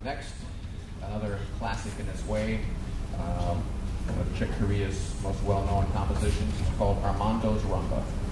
Next, another classic in its way, one of Chick Corea's most well-known compositions is called Armando's Rumba.